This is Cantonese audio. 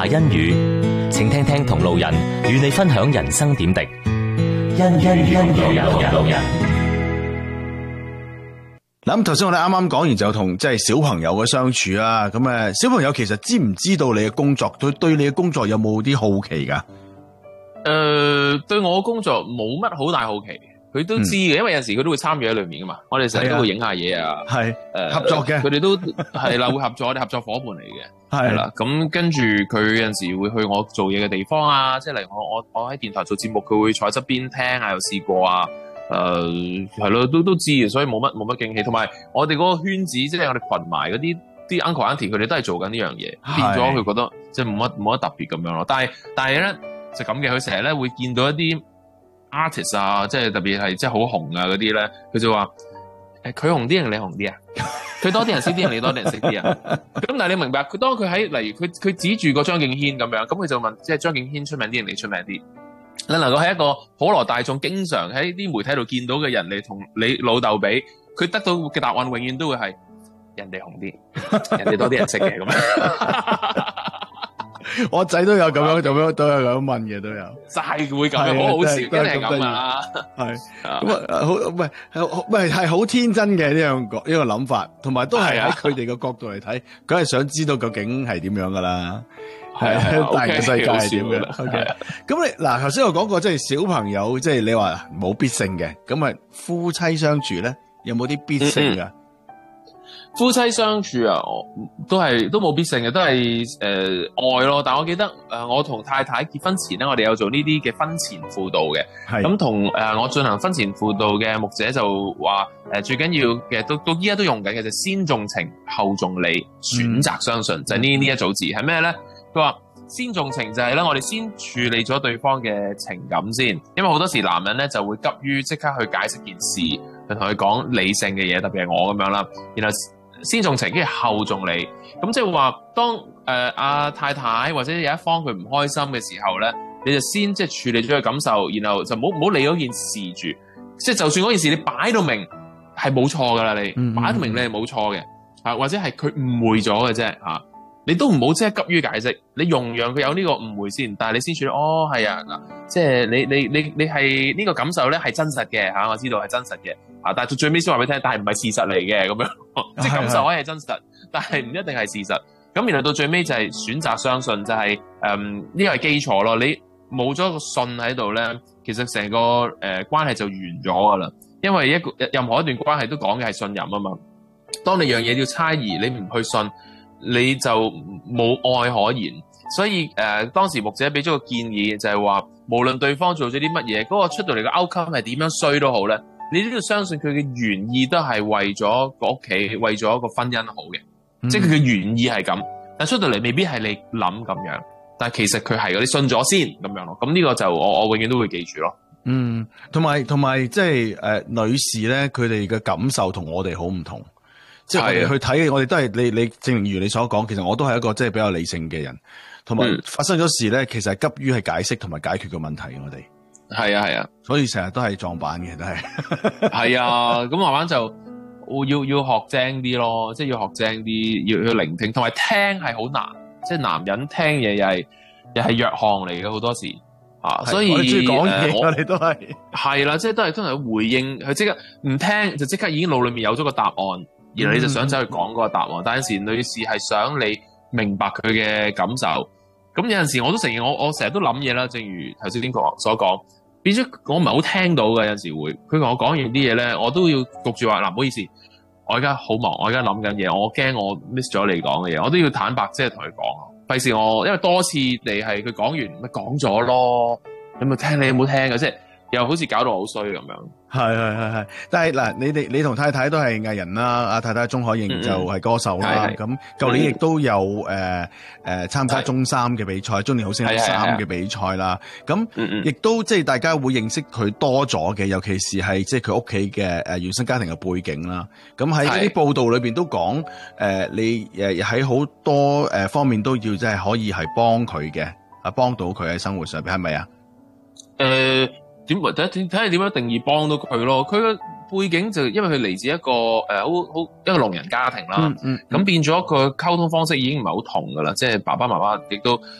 下恩語，請聽聽同路人與你分享人生點滴。恩有路人。 嗱，咁頭先我哋啱啱講完就同即係小朋友嘅相處啦。咁小朋友其實知唔知道你嘅工作？對你嘅工作有冇啲好奇噶？ 對我嘅工作冇乜好大好奇，佢都知嘅，因為有陣時佢都會參與喺裏面噶嘛。我哋成日都會影下嘢啊， 係合作嘅， 佢哋都係啦，會合作，我哋合作伙伴嚟嘅，係啦。咁跟住佢有陣時會去我做嘢嘅地方啊，即係例如我喺電台做節目，佢會坐喺側邊聽啊，又試過啊。係咯，都知嘅，所以冇乜驚喜。同埋我哋嗰個圈子，即係我哋群埋嗰啲 uncle auntie，佢哋都係做緊呢樣嘢，變咗佢覺得即係冇乜特別咁樣咯。但係咧就咁嘅，佢成日咧會見到一啲 artist 啊，即係特別係即係好紅啊嗰啲咧，佢就話佢紅啲定你紅啲啊？佢多啲人識啲定你多啲人識啲啊？咁但係你明白，佢當佢喺例如佢指住個張敬軒咁樣，咁佢就問即係張敬軒出名啲定你出名啲？你能夠係一個普羅大眾經常喺啲媒體度見到嘅人嚟同你老豆比，佢得到嘅答案永遠都會係人哋紅啲，人哋多啲人識嘅咁樣。 我仔都有咁樣，都有咁問嘅都有， 就係會咁樣，好好笑，一定係咁啊！ 係咁好係好天真嘅呢個諗法，同埋都係喺佢哋嘅角度嚟睇，佢係想知道究竟係點樣噶啦。係大嘅世界係點嘅？咁你嗱頭先我講過，即係小朋友，即係你話冇必勝嘅，咁啊夫妻相處咧有冇啲必勝噶？ 夫妻相處啊，都冇必勝嘅，都係愛咯。但我記得我同太太結婚前咧，我哋有做呢啲嘅婚前輔導嘅。咁同我進行婚前輔導嘅牧者就話最緊要嘅到依家都用緊嘅就先重情後重理，選擇相信就係呢一組字係咩咧？佢話先重情就係咧，我哋先處理咗對方嘅情感先，因為好多時男人咧就會急於即刻去解釋件事，去同佢講理性嘅嘢，特別係我咁樣啦。然後先重情，跟住後重理，咁即係話當阿太太或者有一方佢唔開心嘅時候咧，你就先即係處理咗佢感受，然後就唔好理嗰件事住，即係就算嗰件事你擺到明係冇錯噶啦，你擺到明你係冇錯嘅，或者係佢誤會咗嘅啫嚇。你都唔好即係急於解釋，你容讓佢有呢個誤會先，但係你先處理。哦，係啊，嗱，即係你係呢個感受咧係真實嘅嚇，我知道係真實嘅啊，但係到最尾先話俾你聽，但係唔係事實嚟嘅咁樣，即係感受可以係真實，但係唔一定係事實。咁然後到最尾就係選擇相信，就係呢個係基礎咯。你冇咗個信喺度咧，其實成個關係就完咗噶啦。因為任何一段關係都講嘅係信任啊嘛。當你樣嘢要猜疑，你唔去信，你就冇愛可言，所以當時牧者俾咗個建議，就係話無論對方做咗啲乜嘢，嗰個出到嚟嘅 outcome 係點樣衰都好咧，你都要相信佢嘅原意都係為咗個屋企，為咗個婚姻好嘅，即係佢嘅原意係咁，但出到嚟未必係你諗咁樣，但係其實佢係你信咗先咁樣咯。咁呢個就我永遠都會記住咯。 同埋即係女士咧，佢哋嘅感受同我哋好唔同。即係我哋去睇，我哋都係你正如你所講，其實我都係一個即係比較理性嘅人，同埋發生咗事咧，其實係急於係解釋同埋解決嘅問題。我哋係啊，所以成日都係撞板嘅，都係係啊。咁慢慢就要學精啲咯，即係要學精啲，要聆聽，同埋聽係好難。即係男人聽嘢又係弱項嚟嘅，好多時啊。所以我哋中意講嘢，我哋都係啦，即係都係回應佢，即刻唔聽就即刻已經腦裏面有咗個答案。然後你就想走去講嗰個答案，但有陣時女士係想你明白佢嘅感受。咁有陣時我都承認，我成日都諗嘢啦。正如頭先所講，變咗我唔係好聽到嘅。有陣時會佢同我講完啲嘢咧，我都要焗住話嗱，唔好意思，我而家好忙，我而家諗緊嘢，我驚我 miss 咗你講嘅嘢，我都要坦白即係同佢講。費事我因為多次地係佢講完咪講咗咯，你咪聽你有冇聽嘅，即係又好似搞到好衰咁樣。 係，但係嗱，你同太太都係藝人啦，阿太太鍾海瑩就係歌手啦。咁舊年亦都有參加中三嘅比賽，中年好聲音3嘅比賽啦。咁亦都即係大家會認識佢多咗嘅，尤其是係即係佢屋企嘅原生家庭嘅背景啦。咁喺啲報道裏邊都講你喺好多方面都要即係可以係幫佢嘅，幫到佢喺生活上邊，係咪啊？ 睇下點樣定義幫到佢咯。佢嘅背景就因為佢嚟自一個一個聾人家庭啦，咁變咗個溝通方式已經唔係好同噶啦，即係爸爸媽媽亦都